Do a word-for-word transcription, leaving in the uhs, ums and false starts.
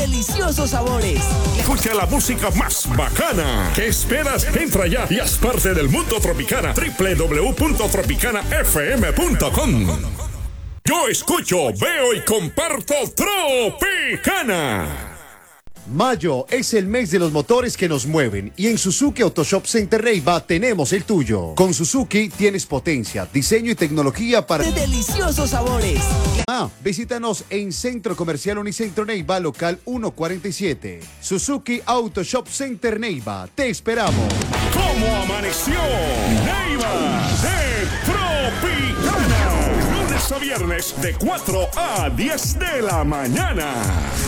deliciosos sabores. Escucha la música más bacana. ¿Qué esperas? Entra ya y haz parte del mundo Tropicana. doble u doble u doble u punto tropicana f m punto com. Yo escucho, veo y comparto Tropicana. Mayo es el mes de los motores que nos mueven y en Suzuki Autoshop Center Neiva tenemos el tuyo. Con Suzuki tienes potencia, diseño y tecnología para de deliciosos sabores. Ah, visítanos en Centro Comercial Unicentro Neiva, local ciento cuarenta y siete. Suzuki Autoshop Center Neiva, te esperamos. ¿Cómo amaneció? Neiva de Tropicana. Lunes a viernes de cuatro a diez de la mañana.